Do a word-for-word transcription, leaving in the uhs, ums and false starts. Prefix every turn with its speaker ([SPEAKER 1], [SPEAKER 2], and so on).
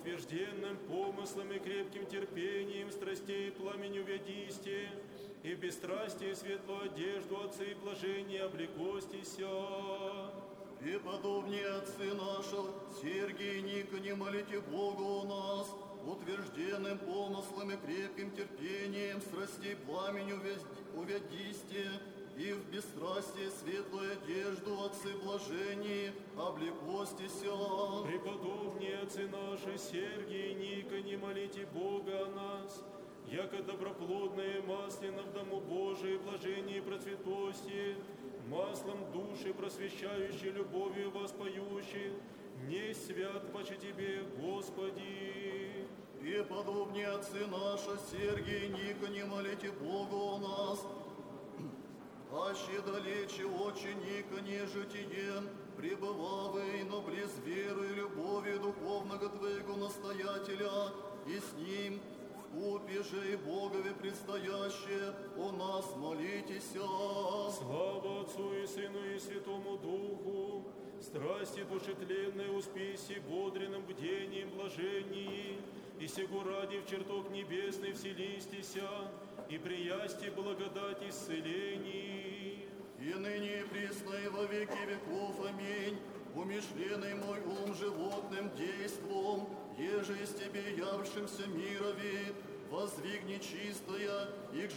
[SPEAKER 1] утвержденным помыслом и крепким терпением страстей пламенью вядисти, и в бесстрастии светлую одежду отцы и блажения облекостися.
[SPEAKER 2] И подобнее отцы наши, Сергий и Ника, не молите Бога у нас, утвержденным помыслом и крепким терпением страстей пламенью увядисти, и в бесстрастии светлую одежду отцы блажении облекостися.
[SPEAKER 1] Преподобнее отцы наши, Сергий и Ника, не молите Бога о нас, яко доброплодное маслина в дому Божие блажение и процветости, маслом души просвещающей, любовью воспоющей, не свят паче Тебе, Господи.
[SPEAKER 2] И подобнее отцы наши, Сергий и Ника, не молите Бога у нас, аще далече очень Ника нежитиен, пребывавый, но близ веры и любови духовного Твоего настоятеля, и с ним вкупе же и Богове предстоящее у нас молитеся.
[SPEAKER 1] Слава Отцу и Сыну и Святому Духу, страсти душетленной успеси бодренным бдением блажении, и сего ради в чертог небесный вселистися, и приясти благодать исцелений.
[SPEAKER 2] И ныне и присно и во веки веков. Аминь. Умышленный мой ум животным действом, еже из Тебе явшимся мирови, воздвигни чистая, и к